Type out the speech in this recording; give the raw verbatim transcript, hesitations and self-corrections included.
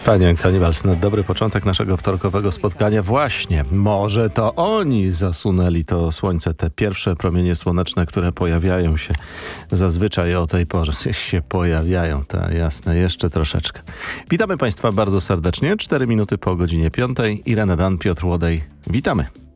Fajnie, Cannibals, na dobry początek naszego wtorkowego spotkania. Właśnie, może to oni zasunęli to słońce, te pierwsze promienie słoneczne, które pojawiają się zazwyczaj o tej porze. się pojawiają, ta jasne, jeszcze troszeczkę. Witamy Państwa bardzo serdecznie. Cztery minuty po godzinie piątej. Irena Dan, Piotr Łodej. Witamy.